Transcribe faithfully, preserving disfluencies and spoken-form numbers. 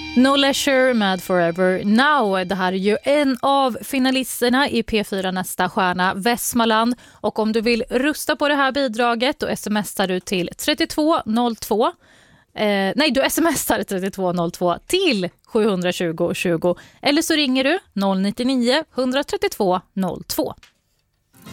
No Leisure med Forever Now. Det här är ju en av finalisterna i P fyra Nästa stjärna, Västmanland. Och om du vill rösta på det här bidraget, då smsar du till trettiotvå noll två. Eh, nej, du smsar trettiotvå noll två till sju tjugo tjugo. Eller så ringer du noll nio nio ett tre två noll två.